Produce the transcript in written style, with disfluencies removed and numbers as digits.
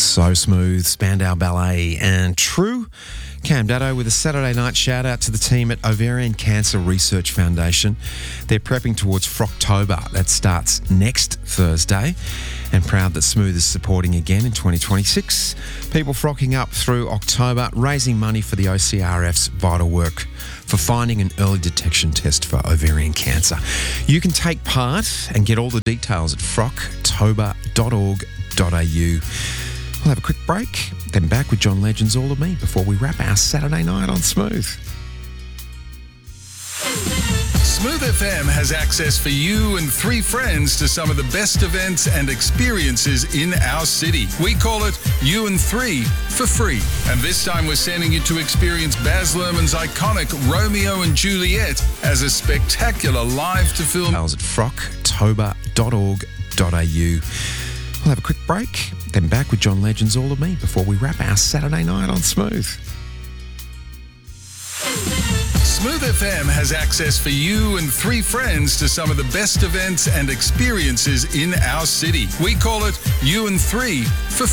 So Smooth, Spandau Ballet and True. Cam Daddo with a Saturday night shout out to the team at Ovarian Cancer Research Foundation. They're prepping towards Frocktober. That starts next Thursday. And proud that Smooth is supporting again in 2026. People frocking up through October, raising money for the OCRF's vital work for finding an early detection test for ovarian cancer. You can take part and get all the details at frocktober.org.au. We'll have a quick break, then back with John Legend's All of Me before we wrap our Saturday night on Smooth. Smooth FM has access for you and 3 friends to some of the best events and experiences in our city. We call it You and 3 for free. And this time we're sending you to experience Baz Luhrmann's iconic Romeo and Juliet as a spectacular live-to-film. At frocktober.org.au. We'll have a quick break, then back with John Legend's All of Me before we wrap our Saturday night on Smooth. Smooth FM has access for you and 3 friends to some of the best events and experiences in our city. We call it You and 3 for